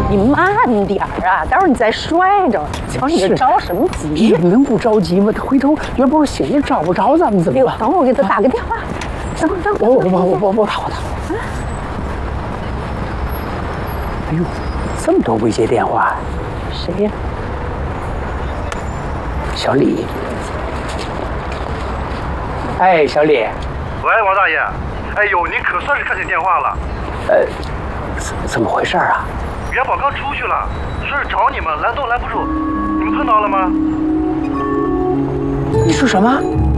你慢点儿啊，待会儿你再摔着。瞧你这着什么急？ 你能不着急吗？他回头要不是心里找不着咱们怎么办？ 等会儿我给他打个电话。等会儿。 我打。哎呦，这么多未接电话。 谁呀？ 小李。哎，小李。 喂，王大爷。哎呦，您可算是看见电话了。 怎么回事啊？ 元宝刚出去了，说是找你们，拦都拦不住。你们碰到了吗？ 你说什么？